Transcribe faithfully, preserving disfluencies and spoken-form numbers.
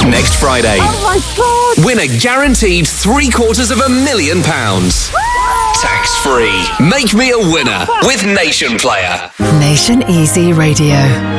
next Friday. Oh my God! Win a guaranteed three quarters of a million pounds. Tax free. Make me a winner with Nation Player. Nation Easy Radio.